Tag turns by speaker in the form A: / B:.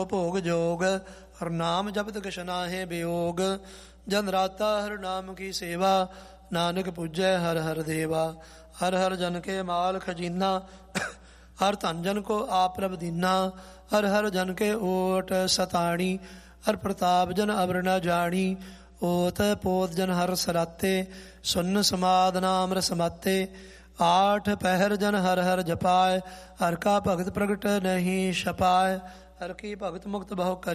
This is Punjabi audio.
A: ਭੋਗ ਜੋਗ ਹਰ ਨਾਮ ਜਪਤ ਕਛ ਨਾਹਿ ਬਿਯੋਗ। ਜਨ ਰਾਤਾ ਹਰ ਨਾਮ ਕੀ ਸੇਵਾ ਨਾਨਕ ਪੂਜੈ ਹਰ ਹਰ ਦੇਵਾ। ਹਰ ਹਰ ਜਨ ਕੇ ਮਾਲ ਖਜੀਨਾ ਹਰ ਧਨ ਜਨ ਕੋ ਆਪ ਪ੍ਰਭ ਦੀਨਾ। ਹਰ ਹਰ ਜਨ ਕੇ ਓਟ ਸਤਾਣੀ ਹਰ ਪ੍ਰਤਾਪ ਜਨ ਅਵਰ ਨ ਜਾਣੀ। ਓਤ ਪੋਤ ਜਨ ਹਰ ਸਰਾਤੇ ਸੁਨ ਸਮਾਦ ਨਾਮ ਰਸ ਮਾਤੇ। ਆਠ ਪਹਿਰ ਜਨ ਹਰ ਹਰ ਜਪਾਏ ਹਰ ਕਾ ਭਗਤ ਪ੍ਰਗਟ ਨਹੀਂ ਛਪਾਏ। ਹਰ ਕੀ ਭਗਤ ਮੁਕਤ ਬਹੁ ਕਰ